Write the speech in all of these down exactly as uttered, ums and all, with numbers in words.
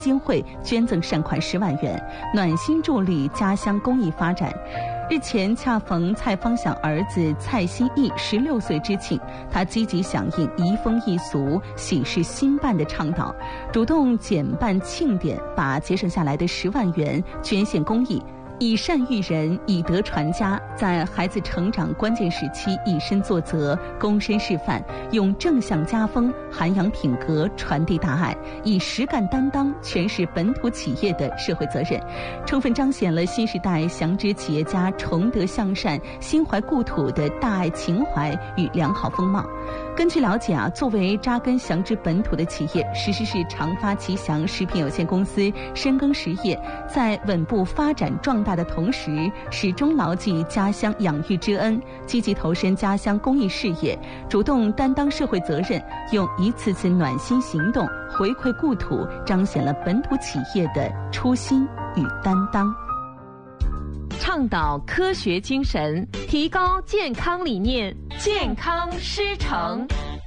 基金会捐赠善款十万元，暖心助力家乡公益发展。日前恰逢蔡方祥儿子蔡希义十六岁之庆，他积极响应移风易俗、喜事兴办的倡导，主动减办庆典，把节省下来的十万元捐献公益。以善育人，以德传家，在孩子成长关键时期以身作则，躬身示范，用正向家风涵养品格，传递大爱，以实干担当诠释本土企业的社会责任，充分彰显了新时代祥知企业家崇德向善、心怀故土的大爱情怀与良好风貌。根据了解啊，作为扎根祥知本土的企业，石狮市长发奇祥食品有限公司深耕实业，在稳步发展壮大的同时，始终牢记家乡养育之恩，积极投身家乡公益事业，主动担当社会责任，用一次次暖心行动回馈故土，彰显了本土企业的初心与担当。 倡导科学精神，提高健康理念，健康师承。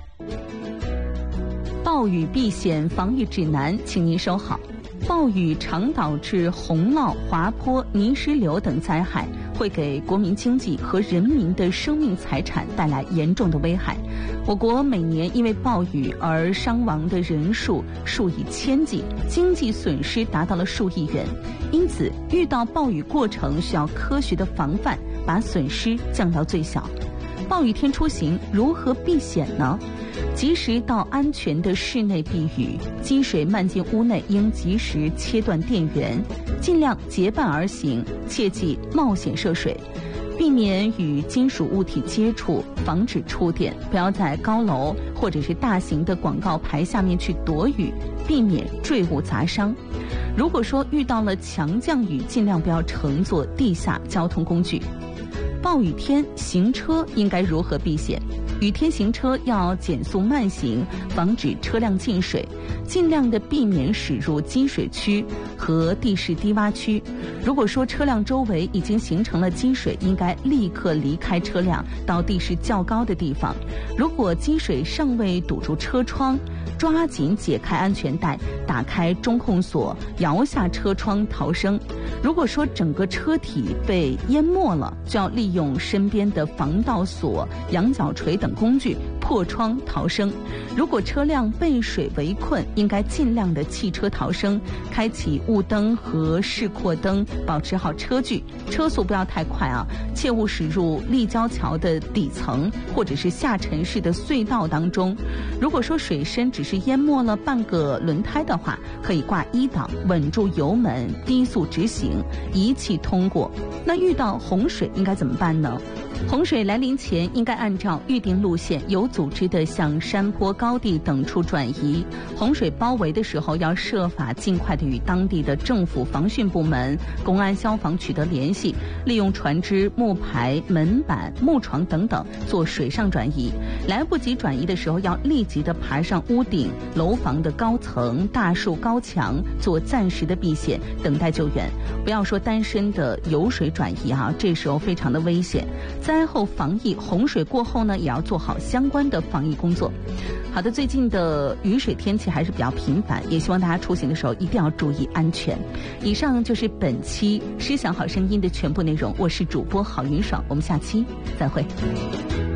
暴雨避险防御指南，请您收好。暴雨常导致洪涝、滑坡、泥石流等灾害，会给国民经济和人民的生命财产带来严重的危害。我国每年因为暴雨而伤亡的人数数以千计，经济损失达到了数亿元。因此，遇到暴雨过程需要科学的防范，把损失降到最小。暴雨天出行如何避险呢？及时到安全的室内避雨，积水漫进屋内应及时切断电源，尽量结伴而行，切忌冒险涉水，避免与金属物体接触，防止触电。不要在高楼或者是大型的广告牌下面去躲雨，避免坠物砸伤。如果说遇到了强降雨，尽量不要乘坐地下交通工具。暴雨天行车应该如何避险？雨天行车要减速慢行，防止车辆进水，尽量的避免驶入积水区和地势低洼区。如果说车辆周围已经形成了积水，应该立刻离开车辆，到地势较高的地方。如果积水尚未堵住车窗，抓紧解开安全带，打开中控锁，摇下车窗逃生。如果说整个车体被淹没了，就要利用身边的防盗锁、羊角锤等工具破窗逃生。如果车辆被水围困，应该尽量的弃车逃生，开启雾灯和示廓灯，保持好车距，车速不要太快啊，切勿驶入立交桥的底层或者是下沉式的隧道当中。如果说水深只是淹没了半个轮胎的话，可以挂一档，稳住油门，低速直行，一气通过。那遇到洪水应该怎么办呢？洪水来临前，应该按照预定路线，有组织地向山坡、高地等处转移。洪水包围的时候，要设法尽快地与当地的政府防汛部门、公安、消防取得联系，利用船只、木牌、门板、木床等等做水上转移。来不及转移的时候，要立即地爬上屋顶、楼房的高层、大树、高墙，做暂时的避险，等待救援。不要说单身的游水转移啊，这时候非常的危险。灾后防疫，洪水过后呢，也要做好相关的防疫工作。好的，最近的雨水天气还是比较频繁，也希望大家出行的时候一定要注意安全。以上就是本期《诗想好声音》的全部内容，我是主播郝云爽，我们下期再会。